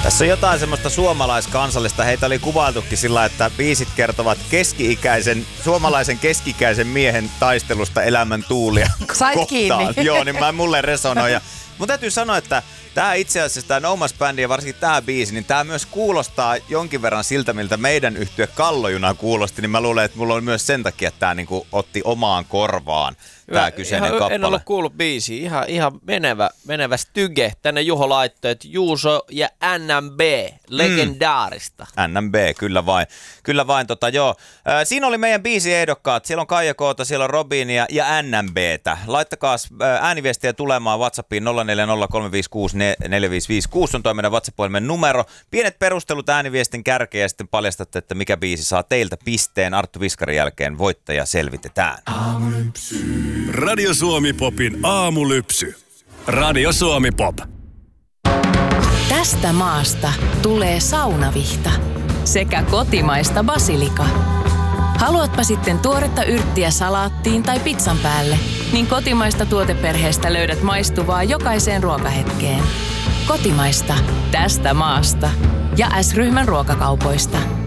Tässä on jotain semmoista suomalaiskansallista. Heitä oli kuvailtukin sillä, että biisit kertovat suomalaisen keski-ikäisen miehen taistelusta elämän tuulia Sait kohtaan. kiinni. Joo, niin mulle resonoi. Ja mun täytyy sanoa, että tää itse asiassa, tää Nomas-bändi ja varsinkin tää biisi, niin tää myös kuulostaa jonkin verran siltä, miltä meidän yhtye Kallojuna kuulosti. Niin mä luulen, että mulla on myös sen takia, että tää niinku otti omaan korvaan tää kyseinen kappale. En ole kuullut biisiä. Ihan menevä styge. Tänne Juho laittoi, että Juuso ja NMB, legendaarista. NMB, kyllä vain. Joo. Siinä oli meidän biisiehdokkaat. Siellä on Kaija Koota, siellä on Robinia ja NMBtä. Laittakaa ääniviestiä tulemaan WhatsAppiin 0403564556 on toi meidän WhatsApp-puhelimen numero. Pienet perustelut ääniviestin kärkeen ja sitten paljastatte, että mikä biisi saa teiltä pisteen. Arttu Viskarin jälkeen voittaja selvitetään. Radio Suomi Popin aamulypsy. Radio Suomi Pop. Tästä maasta tulee saunavihta sekä kotimaista basilika. Haluatpa sitten tuoretta yrttiä salaattiin tai pizzan päälle, niin kotimaista tuoteperheestä löydät maistuvaa jokaiseen ruokahetkeen. Kotimaista, tästä maasta ja S-ryhmän ruokakaupoista.